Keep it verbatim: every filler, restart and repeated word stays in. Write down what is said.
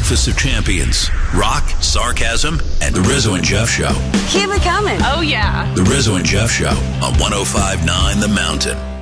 Breakfast of Champions. Rock, sarcasm, and The Rizzo and Jeff Show. Keep it coming. Oh, yeah. The Rizzo and Jeff Show on one oh five point nine The Mountain.